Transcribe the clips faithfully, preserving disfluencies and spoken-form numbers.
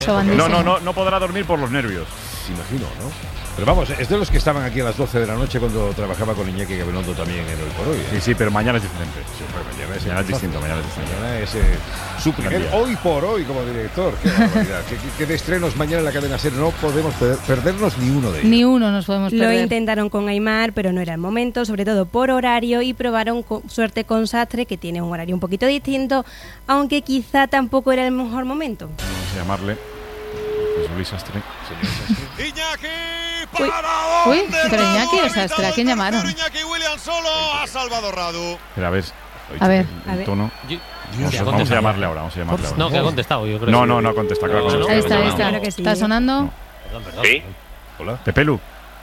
No, no, no, no podrá dormir por los nervios. Imagino, ¿no? Pero vamos, es de los que estaban aquí a las doce de la noche cuando trabajaba con Iñaki Gabilondo también en Hoy por Hoy, ¿eh? Sí, sí, pero mañana es diferente. Sí, pues mañana es, mañana es distinto, mañana es distinto. Mañana es eh, su primer Hoy por Hoy como director. Qué barbaridad. ¿Qué, qué de estrenos mañana en la cadena SER? No podemos per- perdernos ni uno de ellos. Ni uno nos podemos perder. Lo intentaron con Aimar, pero no era el momento, sobre todo por horario, y probaron con, suerte con Sastre, que tiene un horario un poquito distinto, aunque quizá tampoco era el mejor momento. Vamos a llamarle José Luis Sastre. Iñaki, Uy, para uy, pero Iñaki o Sastre, ¿a quién llamaron? Iñaki Williams solo ha salvado Radu. Pero a ver, A ver. el, A ver. tono. Yo- Vamos, ya ha vamos a contestado. llamarle ahora, vamos a llamarle ahora. No, que ha contestado, yo creo. No, no, no ha contestado. Claro, que No, no, Ahí no, está, ahí no, está. Claro que sí. ¿Está sonando? No. Perdón, perdón. Sí. Hola. Pepelu,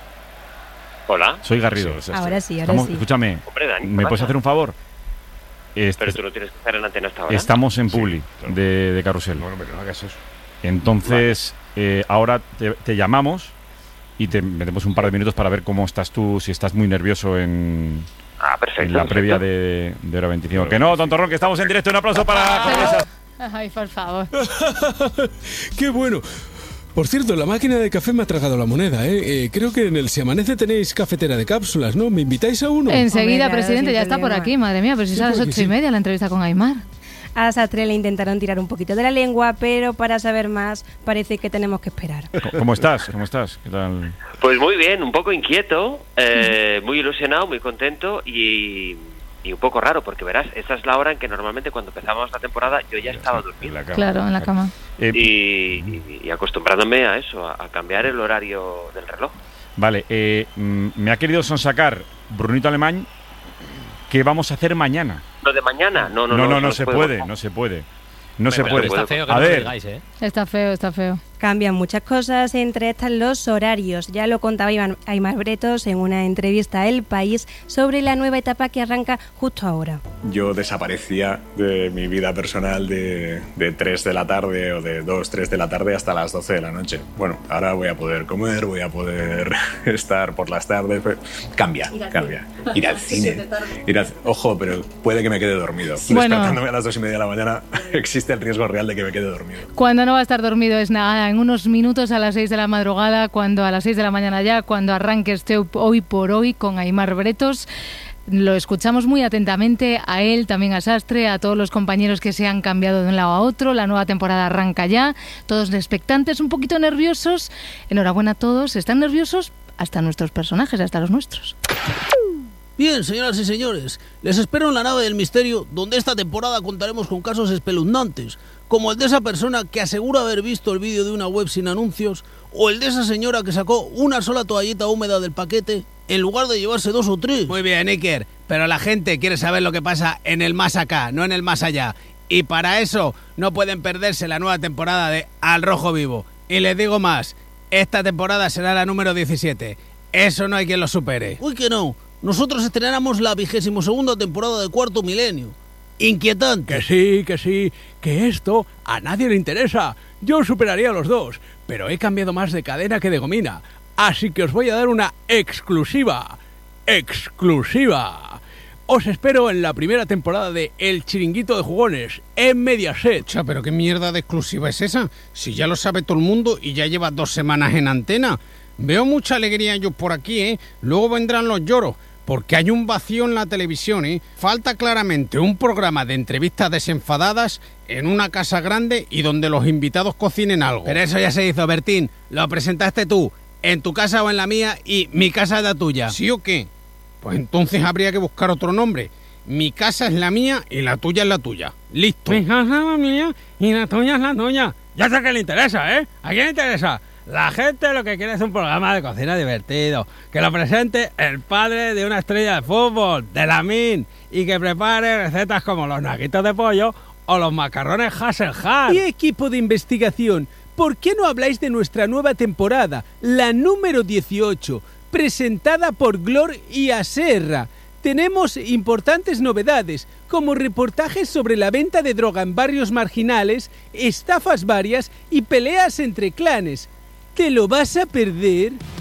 Hola. soy Garrido. Sí, sí. Ahora sí, ahora Estamos- sí. Escúchame, Hombre, Dani, ¿qué ¿me puedes pasa? hacer un favor? Est- Pero tú no tienes que estar en antena hasta ahora. Estamos en Sí, Publi claro. de, de Carrusel. No, no, pero no hagas eso. Entonces, eh, ahora te, te llamamos y te metemos un par de minutos para ver cómo estás tú, si estás muy nervioso en, Ah, perfecto. en la perfecto. previa de, de hora veinticinco. Que no, tontorrón, que estamos en directo. Un aplauso para José Luis Sastre. Ay, por favor. ¡Qué bueno! Por cierto, la máquina de café me ha tragado la moneda, ¿eh? Eh, creo que en el Si Amanece tenéis cafetera de cápsulas, ¿no? ¿Me invitáis a uno? Enseguida, Hombre, claro, presidente, sin ya está por problema. aquí, madre mía, pero si es Sí, a las porque ocho y sí. media la entrevista con Aimar. A Sastre le intentaron tirar un poquito de la lengua, pero para saber más parece que tenemos que esperar. ¿Cómo estás? ¿Cómo estás? ¿Qué tal? Pues muy bien, un poco inquieto, eh, muy ilusionado, muy contento y, y un poco raro, porque verás, esa es la hora en que normalmente cuando empezamos la temporada yo ya estaba En durmiendo. la cama. Claro, en la cama. Eh, Y, y- y acostumbrándome a eso, a, a cambiar el horario del reloj. Vale, eh, mm, me ha querido sonsacar Brunito Alemán. ¿Qué vamos a hacer mañana? ¿Lo de mañana? No, no, No, no. no, no eso se puede, no se puede. No se Venga, puede. Está feo que A no lo ver, digáis, ¿eh? Está feo, está feo. Cambian muchas cosas, entre estas los horarios. Ya lo contaba Iván- Aimar Bretos en una entrevista a El País sobre la nueva etapa que arranca justo ahora. Yo desaparecía de mi vida personal de, de tres de la tarde o de dos, tres de la tarde hasta las doce de la noche. Bueno, ahora voy a poder comer, voy a poder estar por las tardes. Pero cambia, cambia. Ir al cine. Ir al, ojo, pero puede que me quede dormido. Bueno. Despertándome a las dos y media de la mañana existe el riesgo real de que me quede dormido. Cuando no va a estar dormido es nada, en unos minutos a las seis de la madrugada, cuando a las seis de la mañana ya, cuando arranque este Hoy por Hoy con Aimar Bretos. Lo escuchamos muy atentamente a él, también a Sastre, a todos los compañeros que se han cambiado de un lado a otro. La nueva temporada arranca ya, todos expectantes, un poquito nerviosos. Enhorabuena a todos, están nerviosos hasta nuestros personajes, hasta los nuestros. Bien, señoras y señores, les espero en la nave del misterio, donde esta temporada contaremos con casos espeluznantes, como el de esa persona que asegura haber visto el vídeo de una web sin anuncios, o el de esa señora que sacó una sola toallita húmeda del paquete en lugar de llevarse dos o tres. Muy bien, Iker, pero la gente quiere saber lo que pasa en el más acá, no en el más allá. Y para eso no pueden perderse la nueva temporada de Al Rojo Vivo. Y les digo más, esta temporada será la número diecisiete. Eso no hay quien lo supere. Uy, que no. Nosotros estrenamos la vigésimo segunda temporada de Cuarto Milenio. Inquietante. Que sí, que sí, que esto a nadie le interesa. Yo superaría a los dos, pero he cambiado más de cadena que de gomina. Así que os voy a dar una exclusiva. ¡Exclusiva! Os espero en la primera temporada de El Chiringuito de Jugones, en Mediaset. Cha, pero qué mierda de exclusiva es esa. Si ya lo sabe todo el mundo y ya lleva dos semanas en antena. Veo mucha alegría yo por aquí, ¿eh? Luego vendrán los lloros. Porque hay un vacío en la televisión, ¿eh? Falta claramente un programa de entrevistas desenfadadas en una casa grande y donde los invitados cocinen algo. Pero eso ya se hizo, Bertín. Lo presentaste tú, en tu casa o en la mía, y mi casa es la tuya. ¿Sí o qué? Pues entonces habría que buscar otro nombre. Mi casa es la mía y la tuya es la tuya. Listo. Mi casa es la mía y la tuya es la tuya. Ya sé que le interesa, ¿eh? ¿A quién le interesa? La gente lo que quiere es un programa de cocina divertido, que lo presente el padre de una estrella de fútbol, de Lamin, y que prepare recetas como los naguitos de pollo o los macarrones Hasselhand. Y equipo de investigación, ¿por qué no habláis de nuestra nueva temporada, la número dieciocho, presentada por Glor y Aserra? Tenemos importantes novedades, como reportajes sobre la venta de droga en barrios marginales, estafas varias y peleas entre clanes. ¿Te lo vas a perder?